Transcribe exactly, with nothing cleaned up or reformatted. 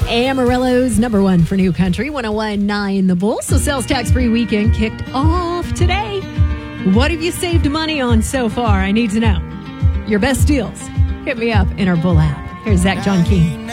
Amarillo's number one for new country, one oh one point nine The Bull. So sales tax free weekend kicked off today. What have you saved money on so far? I need to know. Your best deals. Hit me up in our Bull app. Here's Zach John King.